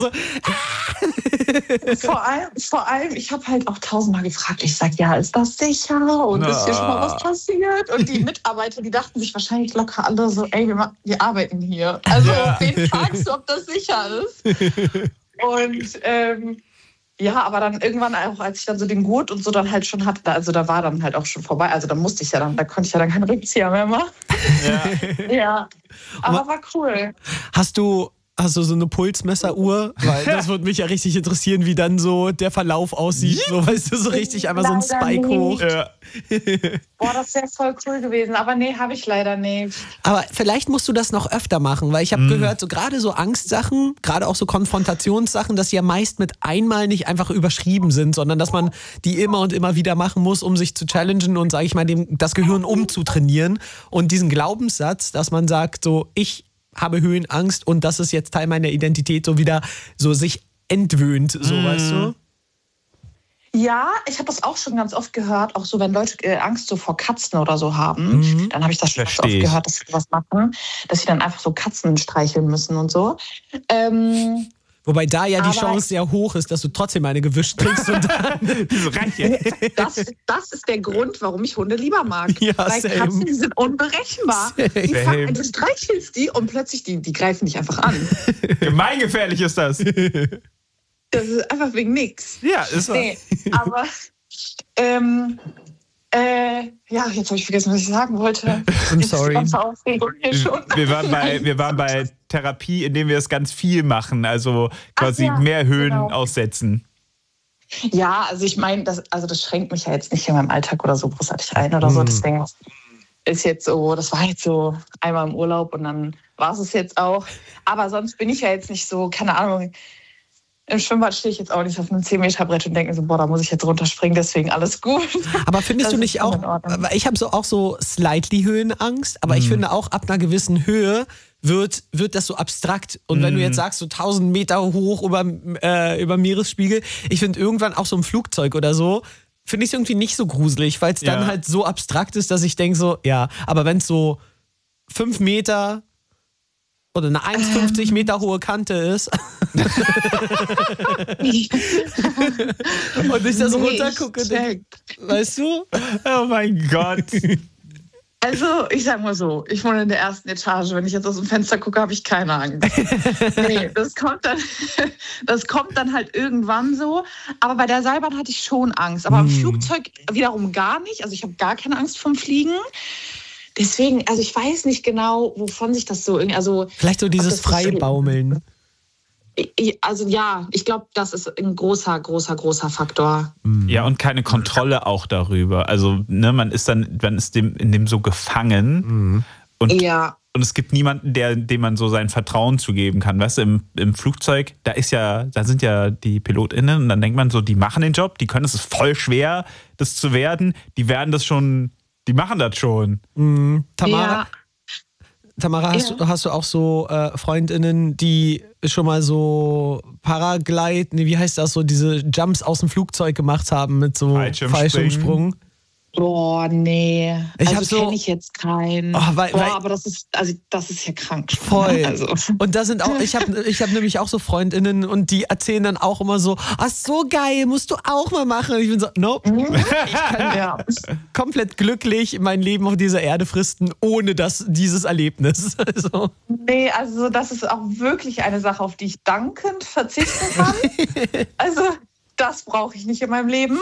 Vor allem, ich habe halt auch tausendmal gefragt. Ich sage, ja, ist das sicher? Und ist hier schon mal was passiert? Und die Mitarbeiter, die dachten sich wahrscheinlich locker alle so, ey, wir arbeiten hier. Also, wen fragst du, ob das sicher ist? Und ja, aber dann irgendwann auch, als ich dann so den Gurt und so dann halt schon hatte, also da war dann halt auch schon vorbei. Also da musste ich ja dann, da konnte ich ja dann keinen Rückzieher mehr machen. Ja. Aber war cool. Hast du so eine Pulsmesseruhr? Weil das würde mich ja richtig interessieren, wie dann so der Verlauf aussieht. So, weißt du, so richtig einfach so ein Spike hoch. Ja. Boah, das wäre voll cool gewesen. Aber nee, habe ich leider nicht. Aber vielleicht musst du das noch öfter machen, weil ich habe gehört, so gerade so Angstsachen, gerade auch so Konfrontationssachen, dass sie ja meist mit einmal nicht einfach überschrieben sind, sondern dass man die immer und immer wieder machen muss, um sich zu challengen und, sage ich mal, das Gehirn umzutrainieren. Und diesen Glaubenssatz, dass man sagt, so, ich habe Höhenangst und das ist jetzt Teil meiner Identität, so wieder so sich entwöhnt, so, weißt du? Ja, ich habe das auch schon ganz oft gehört, auch so, wenn Leute Angst so vor Katzen oder so haben, dann habe ich das schon ganz oft gehört, dass sie was machen, dass sie dann einfach so Katzen streicheln müssen und so. Wobei da ja die Chance sehr hoch ist, dass du trotzdem eine gewischt kriegst und dann das ist der Grund, warum ich Hunde lieber mag. Ja, weil Katzen, die sind unberechenbar. Du streichelst die und plötzlich, die greifen dich einfach an. Gemeingefährlich ist das. Das ist einfach wegen nix. Ja, ist so. Nee, aber ja, jetzt habe ich vergessen, was ich sagen wollte. I'm sorry. Wir waren bei Therapie, in dem wir es ganz viel machen, also quasi mehr Höhen aussetzen. Ja, also ich meine, das schränkt mich ja jetzt nicht in meinem Alltag oder so großartig ein oder so. Deswegen ist jetzt so, das war jetzt so einmal im Urlaub und dann war es jetzt auch. Aber sonst bin ich ja jetzt nicht so, keine Ahnung. Im Schwimmbad stehe ich jetzt auch nicht auf einem 10-Meter-Brett und denke so, boah, da muss ich jetzt runterspringen, deswegen alles gut. Aber findest du nicht auch, ich habe auch so slightly Höhenangst, aber ich finde auch, ab einer gewissen Höhe wird das so abstrakt. Und wenn du jetzt sagst, so 1000 Meter hoch über Meeresspiegel, ich finde irgendwann auch so ein Flugzeug oder so, finde ich es irgendwie nicht so gruselig, weil es dann halt so abstrakt ist, dass ich denke so, ja, aber wenn es so 5 Meter oder eine 1,50 Meter hohe Kante ist und ich das runtergucke, weißt du? Oh mein Gott. Also, ich sag mal so, ich wohne in der ersten Etage. Wenn ich jetzt aus dem Fenster gucke, habe ich keine Angst. Nee, das kommt dann halt irgendwann so. Aber bei der Seilbahn hatte ich schon Angst. Aber im Flugzeug wiederum gar nicht. Also ich habe gar keine Angst vom Fliegen. Deswegen, also ich weiß nicht genau, wovon sich das so irgendwie, also vielleicht so dieses Freibaumeln. Also ja, ich glaube, das ist ein großer Faktor. Ja, und keine Kontrolle auch darüber. Also man ist in dem so gefangen und es gibt niemanden, dem man so sein Vertrauen zugeben kann. Weißt du, im Flugzeug, da sind ja die PilotInnen und dann denkt man so, die machen den Job, die können, es ist voll schwer, das zu werden, die machen das schon. Tamara, hast du auch so FreundInnen, die schon mal so wie heißt das, so diese Jumps aus dem Flugzeug gemacht haben mit so Fallschirmsprung? Boah, nee. Kenne ich jetzt keinen. Aber das ist ja krank. Voll. Also. Und da sind auch, ich hab nämlich auch so FreundInnen und die erzählen dann auch immer so, so geil, musst du auch mal machen. Und ich bin so, nope. Ich kann komplett glücklich mein Leben auf dieser Erde fristen, ohne dieses Erlebnis. Also. Nee, also das ist auch wirklich eine Sache, auf die ich dankend verzichten kann. Also das brauche ich nicht in meinem Leben.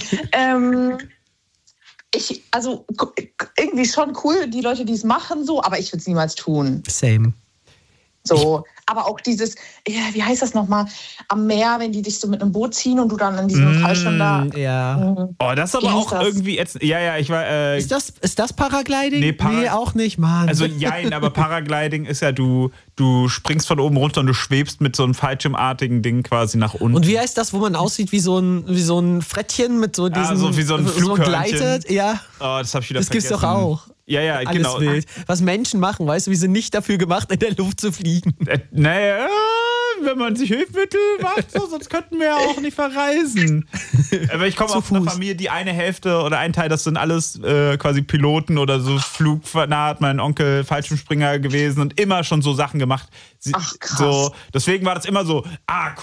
Also irgendwie schon cool, die Leute, die es machen, so, aber ich würde es niemals tun. Same. So, aber auch dieses, wie heißt das nochmal, am Meer, wenn die dich so mit einem Boot ziehen und du dann in diesem Fallschirm da. Ja. Oh, das ist aber auch irgendwie jetzt. Ja, ich war. Ist das Paragliding? Nee, auch nicht, Mann. Also aber Paragliding ist ja, du springst von oben runter und du schwebst mit so einem fallschirmartigen Ding quasi nach unten. Und wie heißt das, wo man aussieht wie so ein Frettchen mit so diesem. Also wie so ein Flughörnchen. Gleitet? Ja. Oh, das hab ich wieder vergessen. Das gibt's doch auch. Ja, alles genau. Wild. Was Menschen machen, weißt du, wir sind nicht dafür gemacht, in der Luft zu fliegen. Naja, wenn man sich Hilfsmittel macht, sonst könnten wir ja auch nicht verreisen. Aber ich komme aus einer Familie, die eine Hälfte oder ein Teil, das sind alles quasi Piloten oder so Flugfanat, mein Onkel Fallschirmspringer gewesen und immer schon so Sachen gemacht. Ach, krass. So, deswegen war das immer so,